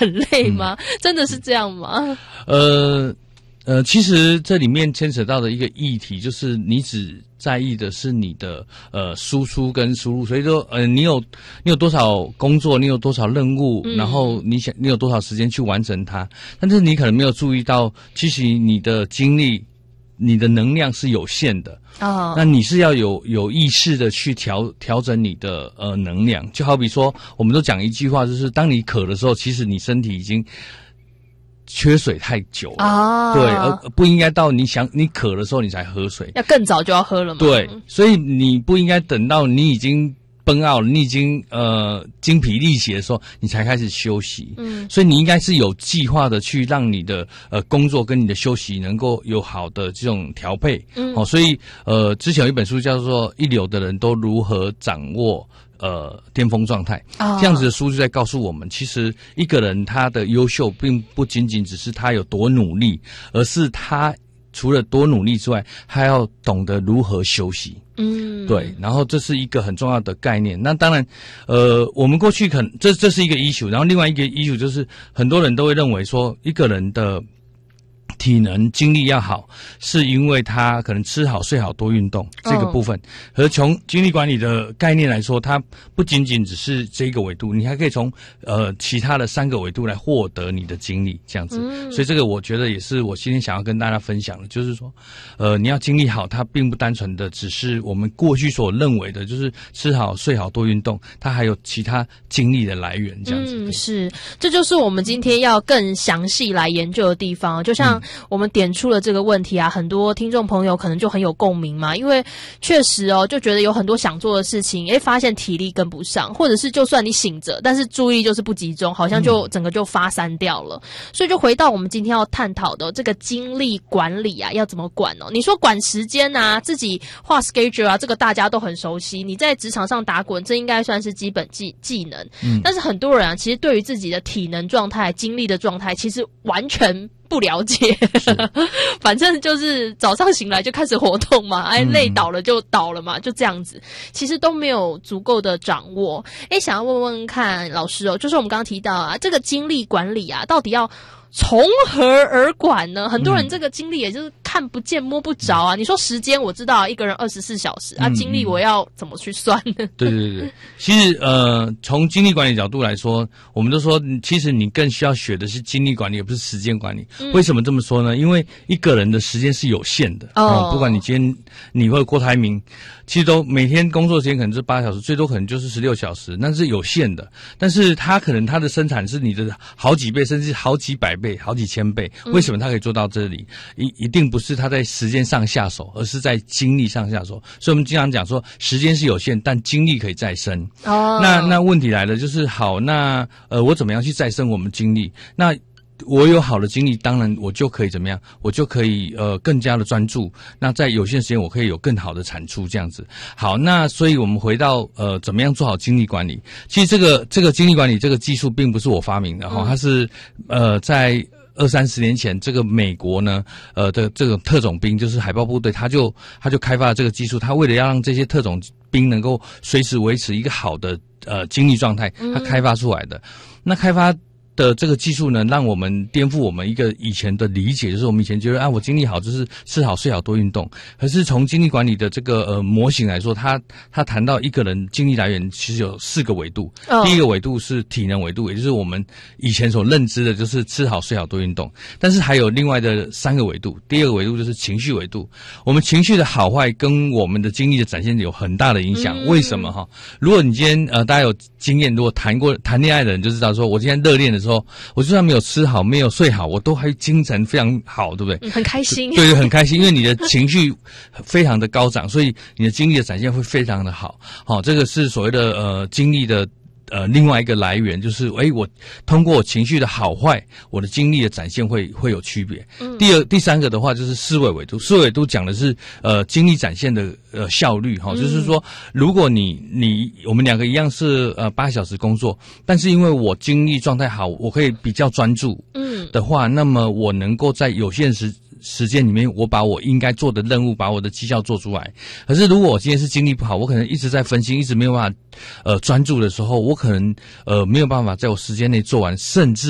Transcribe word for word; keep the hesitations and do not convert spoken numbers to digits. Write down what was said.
很累吗？嗯、真的是这样吗？ 呃呃，其实这里面牵扯到的一个议题就是你只在意的是你的呃输出跟输入，所以说呃你有你有多少工作，你有多少任务，嗯、然后你想你有多少时间去完成它，但是你可能没有注意到，其实你的精力。你的能量是有限的哦，那你是要有有意识的去调调整你的呃能量，就好比说，我们都讲一句话，就是当你渴的时候，其实你身体已经缺水太久了哦，对，而不应该到你想你渴的时候你才喝水， 要更早就要喝了嘛。 对，所以你不应该等到你已经崩out了，你已经呃精疲力竭的时候，你才开始休息。嗯，所以你应该是有计划的去让你的呃工作跟你的休息能够有好的这种调配。嗯，哦，所以呃之前有一本书叫做《一流的人都如何掌握呃巅峰状态》，哦，这样子的书就在告诉我们，其实一个人他的优秀并不仅仅只是他有多努力，而是他除了多努力之外，他要懂得如何休息。嗯，对，然后这是一个很重要的概念。那当然，呃，我们过去可能这这是一个 issue， 然后另外一个 issue 就是很多人都会认为说，一个人的体能精力要好，是因为他可能吃好睡好多运动这个部分。而从精力管理的概念来说，它不仅仅只是这个维度，你还可以从呃其他的三个维度来获得你的精力，这样子。嗯、所以这个我觉得也是我今天想要跟大家分享的，就是说，呃，你要精力好，它并不单纯的只是我们过去所认为的，就是吃好睡好多运动，它还有其他精力的来源，这样子。 嗯，是，这就是我们今天要更详细来研究的地方，就像、嗯。我们点出了这个问题啊，很多听众朋友可能就很有共鸣嘛，因为确实哦，就觉得有很多想做的事情，诶，发现体力跟不上，或者是就算你醒着，但是注意力就是不集中，好像就整个就发散掉了。嗯、所以就回到我们今天要探讨的、哦、这个精力管理啊，要怎么管哦？你说管时间啊，自己画 schedule 啊，这个大家都很熟悉。你在职场上打滚，这应该算是基本技技能。嗯，但是很多人啊，其实对于自己的体能状态、精力的状态，其实完全不了解，反正就是早上醒来就开始活动嘛，哎，累倒了就倒了嘛，就这样子，其实都没有足够的掌握。哎，想要问问看老师哦，就是我们刚刚提到啊，这个精力管理啊，到底要从何而管呢？很多人这个精力也就是看不见摸不着啊。你说时间，我知道一个人二十四小时啊，精力我要怎么去算呢？ 对对对，其实呃，从精力管理角度来说，我们都说，其实你更需要学的是精力管理，而不是时间管理。嗯、为什么这么说呢？因为一个人的时间是有限的哦、嗯，不管你今天你或者郭台铭，其实都每天工作时间可能是八小时，最多可能就是十六小时，那是有限的。但是他可能他的生产是你的好几倍，甚至好几百倍。倍好几千倍，为什么他可以做到这里？一一定不是他在时间上下手，而是在精力上下手。所以我们经常讲说，时间是有限，但精力可以再生。哦，那那问题来了，就是好，那呃，我怎么样去再生我们精力？那我有好的精力，当然我就可以怎么样？我就可以呃更加的专注。那在有限时间，我可以有更好的产出，这样子。好，那所以我们回到呃怎么样做好精力管理？其实这个这个精力管理这个技术并不是我发明的哈、嗯，它是呃在二三十年前，这个美国呢呃的这个特种兵就是海豹部队，他就他就开发了这个技术，他为了要让这些特种兵能够随时维持一个好的呃精力状态，他开发出来的。嗯、那开发的这个技术呢，让我们颠覆我们一个以前的理解，就是我们以前觉得啊，我精力好就是吃好睡好多运动。可是从精力管理的这个呃模型来说，它它谈到一个人精力来源其实有四个维度。Oh. 第一个维度是体能维度，也就是我们以前所认知的，就是吃好睡好多运动。但是还有另外的三个维度，第二个维度就是情绪维度。我们情绪的好坏跟我们的精力的展现有很大的影响。Mm. 为什么哈？如果你今天呃大家有经验，如果谈过谈恋爱的人就知道，说我今天热恋的时候，我就算没有吃好，没有睡好，我都还精神非常好，对不对？ 嗯、很开心。 对对，很开心，因为你的情绪非常的高涨，所以你的精力的展现会非常的好。好、哦，这个是所谓的呃精力的呃另外一个来源，就是诶，我通过我情绪的好坏，我的精力的展现会会有区别。嗯、第二、第三个的话就是思维维度，思维维度讲的是呃精力展现的呃效率哈、哦嗯，就是说，如果你你我们两个一样是呃八小时工作，但是因为我精力状态好，我可以比较专注，嗯的话，那么我能够在有限时。时间里面，我把我应该做的任务，把我的绩效做出来。可是如果我今天是精力不好，我可能一直在分心，一直没有办法呃专注的时候，我可能呃没有办法在我时间内做完，甚至